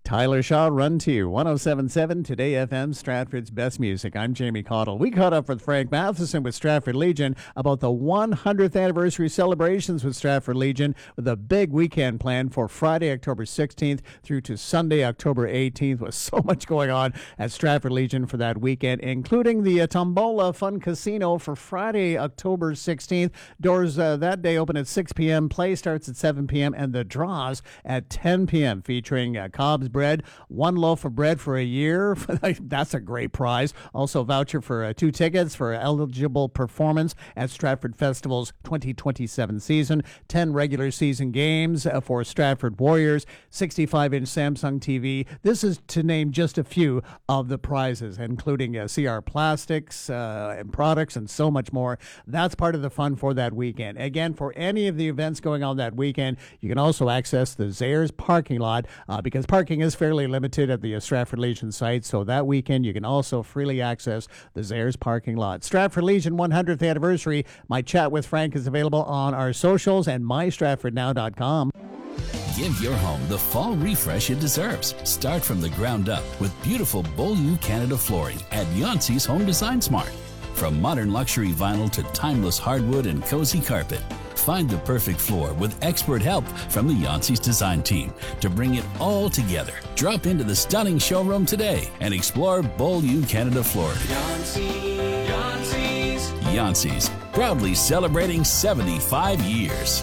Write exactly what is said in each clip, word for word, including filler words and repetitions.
Tyler Shaw, Run to You, one oh seven point seven Today F M, Stratford's best music. I'm Jamie Cottle. We caught up with Frank Matheson with Stratford Legion about the one hundredth anniversary celebrations with Stratford Legion, with a big weekend planned for Friday, October sixteenth through to Sunday, October eighteenth, with so much going on at Stratford Legion for that weekend, including the uh, Tombola Fun Casino for Friday, October sixteenth. Doors uh, that day open at six p.m., play starts at seven p.m., and the draws at ten p.m., featuring uh, Cobb's bread, one loaf of bread for a year. That's a great prize. Also, voucher for uh, two tickets for eligible performance at Stratford Festival's twenty twenty-seven season, ten regular season games uh, for Stratford Warriors, sixty-five inch Samsung T V. This is to name just a few of the prizes, including uh, C R Plastics uh, and products and so much more. That's part of the fun for that weekend. Again, for any of the events going on that weekend, you can also access the Zayres parking lot uh, because parking is fairly limited at the uh, Stratford Legion site. So that weekend, you can also freely access the Zayres parking lot. Stratford Legion one hundredth anniversary. My chat with Frank is available on our socials and my stratford now dot com. Give your home the fall refresh it deserves. Start from the ground up with beautiful Beaulieu Canada flooring at Yancey's Home Design Smart. From modern luxury vinyl to timeless hardwood and cozy carpet, find the perfect floor with expert help from the Yancey's design team to bring it all together. Drop into the stunning showroom today and explore Beaulieu Canada flooring. Yancey, Yancey's. Yancey's, proudly celebrating seventy-five years.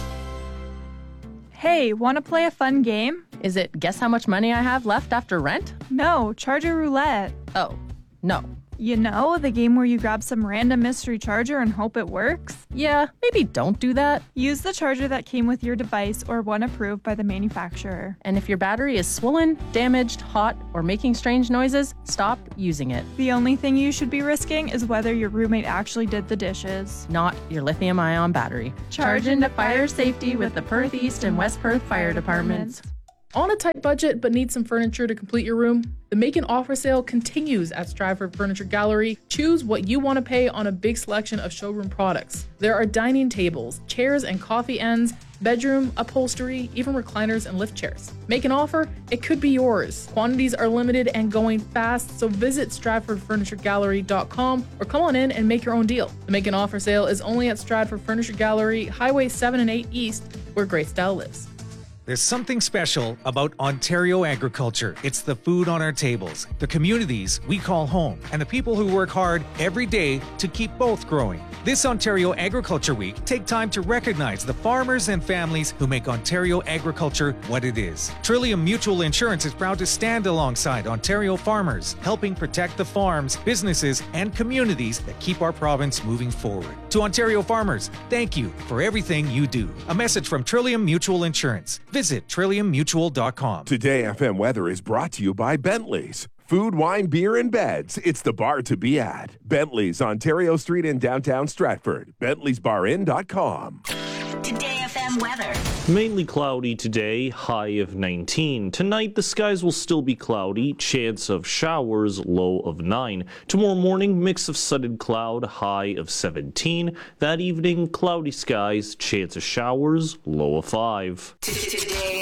Hey, want to play a fun game? Is it guess how much money I have left after rent? No, Charger Roulette. Oh, no. You know, the game where you grab some random mystery charger and hope it works? Yeah, maybe don't do that. Use the charger that came with your device or one approved by the manufacturer. And if your battery is swollen, damaged, hot, or making strange noises, stop using it. The only thing you should be risking is whether your roommate actually did the dishes. Not your lithium-ion battery. Charge into fire safety with the Perth East and West Perth Fire Departments. On a tight budget but need some furniture to complete your room? The Make an Offer sale continues at Stratford Furniture Gallery. Choose what you want to pay on a big selection of showroom products. There are dining tables, chairs and coffee ends, bedroom, upholstery, even recliners and lift chairs. Make an offer? It could be yours. Quantities are limited and going fast, so visit stratford furniture gallery dot com or come on in and make your own deal. The Make an Offer sale is only at Stratford Furniture Gallery, Highway seven and eight East, where great style lives. There's something special about Ontario agriculture. It's the food on our tables, the communities we call home, and the people who work hard every day to keep both growing. This Ontario Agriculture Week, take time to recognize the farmers and families who make Ontario agriculture what it is. Trillium Mutual Insurance is proud to stand alongside Ontario farmers, helping protect the farms, businesses, and communities that keep our province moving forward. To Ontario farmers, thank you for everything you do. A message from Trillium Mutual Insurance. Visit trillium mutual dot com. Today F M weather is brought to you by Bentley's. Food, wine, beer, and beds. It's the bar to be at. Bentley's, Ontario Street in downtown Stratford. Bentley's Bar In dot com. Today F M weather. Mainly cloudy today, high of nineteen. Tonight, the skies will still be cloudy, chance of showers, low of nine. Tomorrow morning, mix of sun cloud, high of seventeen. That evening, cloudy skies, chance of showers, low of five. Today